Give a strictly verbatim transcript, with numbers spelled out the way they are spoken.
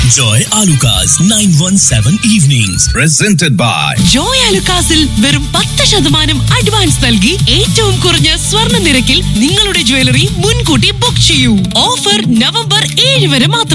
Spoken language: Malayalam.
Joy Alucas nine one seven evenings. Presented by Joy Alucasil വെറും പത്ത് ശതമാനം അഡ്വാൻസ് നൽകി ഏറ്റവും കുറഞ്ഞ സ്വർണ്ണ നിരക്കിൽ നിങ്ങളുടെ ജ്വല്ലറി മുൻകൂട്ടി ബുക്ക് ചെയ്യൂ. ഓഫർ നവംബർ ഏഴ് വരെ മാത്രം.